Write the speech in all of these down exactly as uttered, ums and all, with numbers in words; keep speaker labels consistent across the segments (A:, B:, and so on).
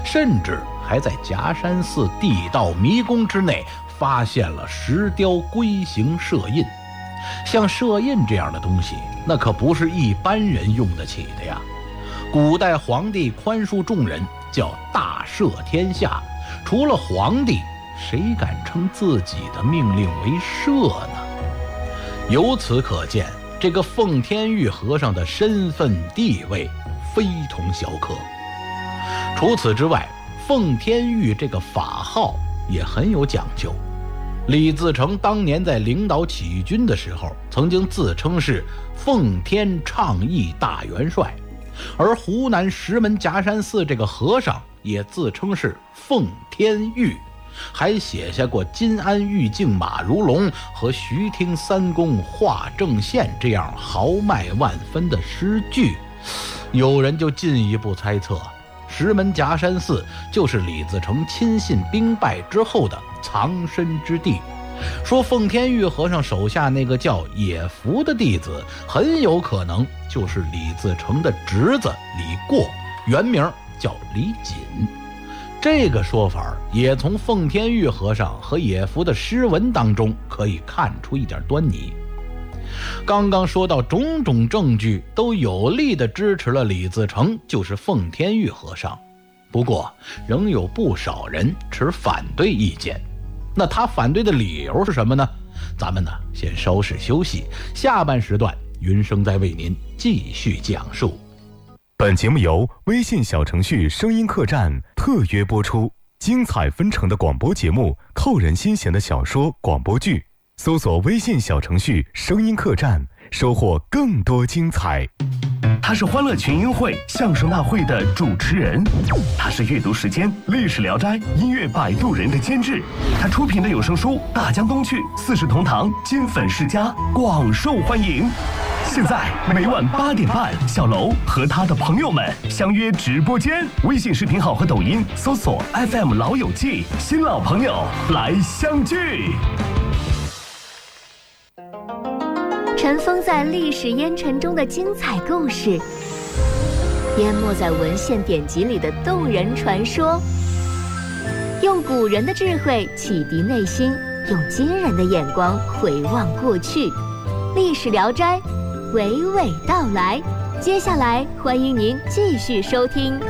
A: 甚至还在夹山寺地道迷宫之内发现了石雕龟形射印。像射印这样的东西，那可不是一般人用得起的呀。古代皇帝宽恕众人，叫大赦天下，除了皇帝，谁敢称自己的命令为赦呢？由此可见，这个奉天玉和尚的身份地位非同小可。除此之外，奉天玉这个法号也很有讲究。李自成当年在领导起义军的时候，曾经自称是奉天倡义大元帅，而湖南石门夹山寺这个和尚也自称是奉天玉，还写下过金安玉镜马如龙和徐听三公画正宪这样豪迈万分的诗句。有人就进一步猜测，石门夹山寺就是李自成亲信兵败之后的藏身之地，说奉天玉和尚手下那个叫野福的弟子，很有可能就是李自成的侄子李过，原名叫李锦。这个说法也从奉天玉和尚和野福的诗文当中可以看出一点端倪。刚刚说到种种证据都有力地支持了李自成就是奉天玉和尚，不过仍有不少人持反对意见。那他反对的理由是什么呢？咱们呢先稍事休息，下半时段云生再为您继续讲述。
B: 本节目由微信小程序声音客栈特约播出，精彩纷呈的广播节目，扣人心弦的小说广播剧，搜索微信小程序声音客栈，收获更多精彩。
C: 他是欢乐群英会相声大会的主持人，他是阅读时间历史聊斋音乐摆渡人的监制，他出品的有声书大江东去四世同堂金粉世家广受欢迎。现在每晚八点半，小楼和他的朋友们相约直播间，微信视频号和抖音搜索 F M 老友记，新老朋友来相聚。
D: 尘封在历史烟尘中的精彩故事，淹没在文献典籍里的动人传说，用古人的智慧启迪内心，用今人的眼光回望过去。历史聊斋娓娓道来，接下来欢迎您继续收听。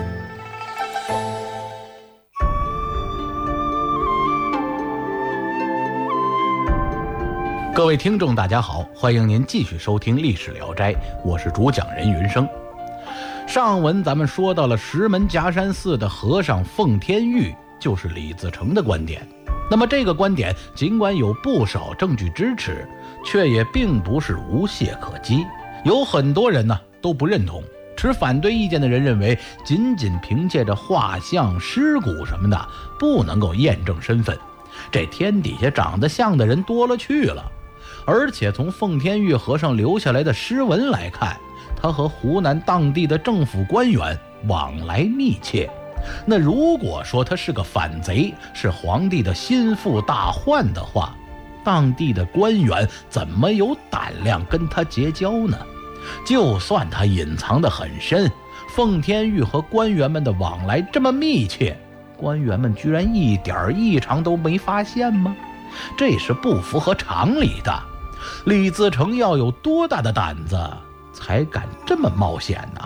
A: 各位听众大家好，欢迎您继续收听历史聊斋，我是主讲人云生。上文咱们说到了石门夹山寺的和尚奉天玉就是李自成的观点，那么这个观点尽管有不少证据支持，却也并不是无懈可击，有很多人呢都不认同。持反对意见的人认为，仅仅凭借着画像尸骨什么的不能够验证身份，这天底下长得像的人多了去了。而且从奉天玉和尚留下来的诗文来看，他和湖南当地的政府官员往来密切。那如果说他是个反贼，是皇帝的心腹大患的话，当地的官员怎么有胆量跟他结交呢？就算他隐藏得很深，奉天玉和官员们的往来这么密切，官员们居然一点异常都没发现吗？这是不符合常理的。李自成要有多大的胆子才敢这么冒险呢？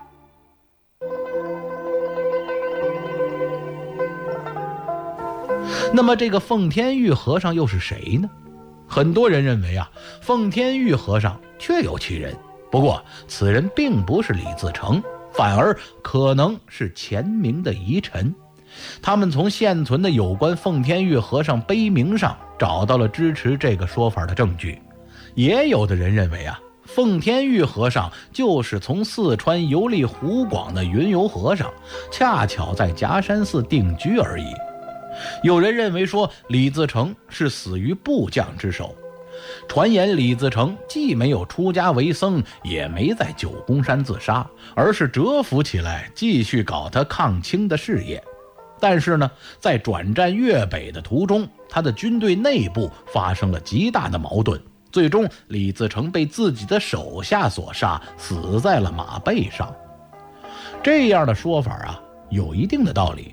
A: 那么这个奉天玉和尚又是谁呢？很多人认为啊，奉天玉和尚确有其人，不过此人并不是李自成，反而可能是钱明的遗臣。他们从现存的有关奉天玉和尚碑铭上找到了支持这个说法的证据。也有的人认为啊，奉天玉和尚就是从四川游历湖广的云游和尚，恰巧在夹山寺定居而已。有人认为说李自成是死于部将之手，传言李自成既没有出家为僧，也没在九宫山自杀，而是蛰伏起来继续搞他抗清的事业。但是呢，在转战粤北的途中，他的军队内部发生了极大的矛盾，最终李自成被自己的手下所杀，死在了马背上。这样的说法啊，有一定的道理，